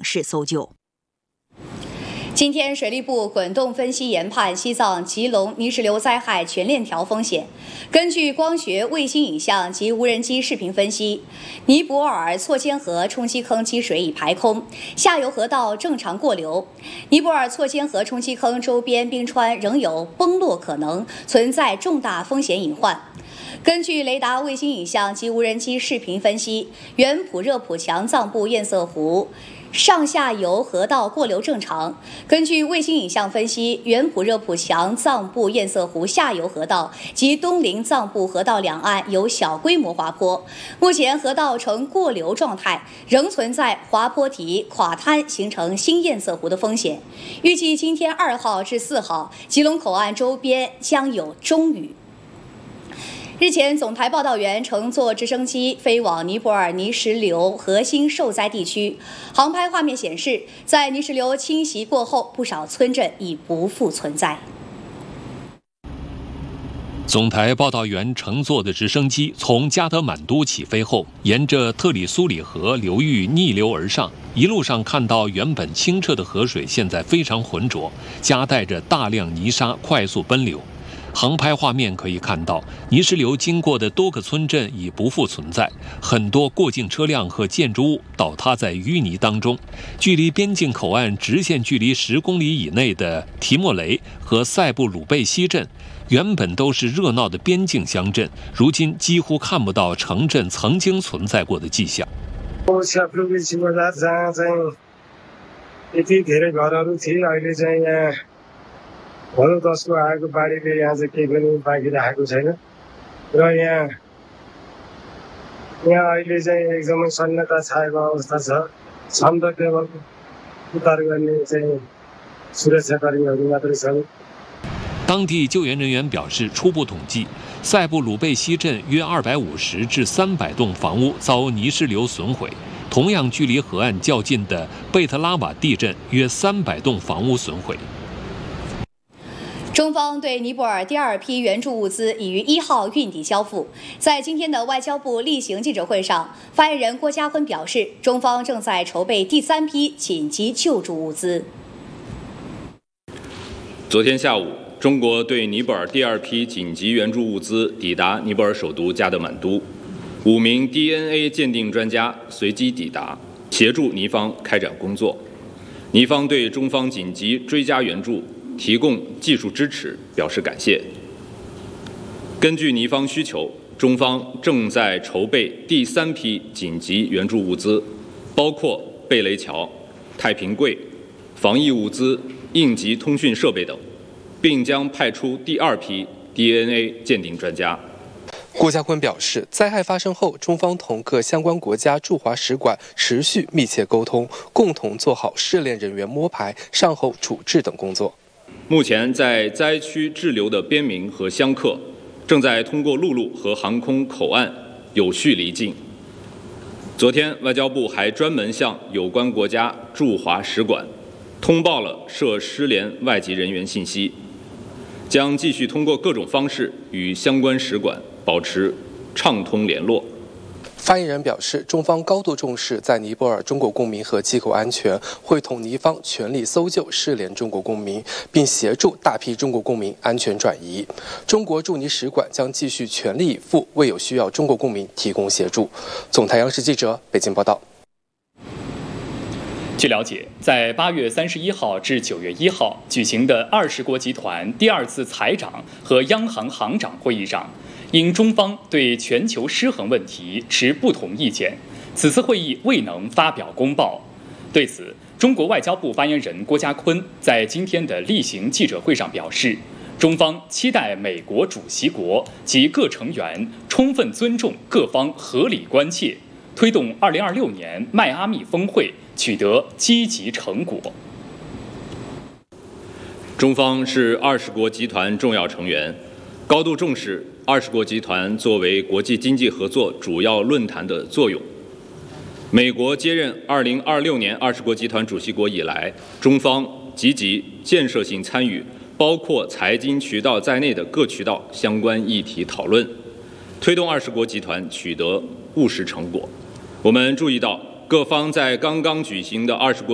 试搜救。 今天，水利部滚动分析研判西藏吉隆泥石流灾害全链条风险。根据光学卫星影像及无人机视频分析，尼泊尔错千河冲积坑积水已排空，下游河道正常过流。尼泊尔错千河冲积坑周边冰川仍有崩落可能，存在重大风险隐患。根据雷达卫星影像及无人机视频分析，原普热普强藏布堰塞湖上下游河道过流正常。根据卫星影像分析，原普热普强藏布堰塞湖下游河道及东陵藏布河道两岸有小规模滑坡，目前河道呈过流状态，仍存在滑坡体垮塌形成新堰塞湖的风险。预计今天2号至4号，吉隆口岸周边将有中雨。日前，总台报道员乘坐直升机飞往尼泊尔泥石流核心受灾地区，航拍画面显示，在泥石流侵袭过后，不少村镇已不复存在。 总台报道员乘坐的直升机从加德满都起飞后，沿着特里苏里河流域逆流而上，一路上看到原本清澈的河水现在非常浑浊，夹带着大量泥沙快速奔流。航拍画面可以看到，泥石流经过的多个村镇已不复存在，很多过境车辆和建筑物倒塌在淤泥当中。距离边境口岸直线距离10公里以内的提莫雷和塞布鲁贝西镇，原本都是热闹的边境乡镇，如今几乎看不到城镇曾经存在过的迹象。 भनौँ 10को आएको बाढीले यहाँ चाहिँ केही पनि बाँकी राखेको छैन र यहाँ अहिले चाहिँ एकदमै सन्नता छाएको अवस्था छ। छन् त केवल उद्धार गर्ने चाहिँ सुरक्षाकर्मीहरू मात्रै छन्। 当地救援人员表示，初步统计，塞布鲁贝西镇约250至300栋房屋遭泥石流损毁，同样距离河岸较近的贝特拉瓦地镇约300栋房屋损毁。 中方对尼泊尔第2批援助物资已于1号运抵交付。在今天的外交部例行记者会上，发言人郭家坤表示，中方正在筹备第3批紧急救助物资。 昨天下午，中国对尼泊尔第2批紧急援助物资抵达尼泊尔首都加德满都，5名 DNA 鉴定专家随机抵达，协助尼方开展工作。尼方对中方紧急追加援助提供技术支持表示感谢。根据尼方需求，中方正在筹备第3批紧急援助物资，包括贝雷桥、太平柜、防疫物资、应急通讯设备等，并将派出第2批 DNA 鉴定专家。 郭家坤表示，灾害发生后，中方同各相关国家驻华使馆持续密切沟通，共同做好失联人员摸排、善后处置等工作。 目前在灾区滞留的边民和香客正在通过陆路和航空口岸有序离境。昨天，外交部还专门向有关国家驻华使馆通报了涉失联外籍人员信息，将继续通过各种方式与相关使馆保持畅通联络。 发言人表示，中方高度重视在尼泊尔中国公民和机构安全，会同尼方全力搜救失联中国公民，并协助大批中国公民安全转移。中国驻尼使馆将继续全力以赴，为有需要中国公民提供协助。总台央视记者北京报道。 据了解，在8月31号至9月1号举行的20国集团第2次财长和央行行长会议上，因中方对全球失衡问题持不同意见，此次会议未能发表公报。对此，中国外交部发言人郭家坤在今天的例行记者会上表示，中方期待美国主席国及各成员充分尊重各方合理关切，推动2026年迈阿密峰会取得积极成果。 中方是20国集团重要成员，高度重视20国集团作为国际经济合作主要论坛的作用。美国接任2026年20国集团主席国以来，中方积极建设性参与包括财经渠道在内的各渠道相关议题讨论，推动20国集团取得务实成果。我们注意到，各方在刚刚举行的20国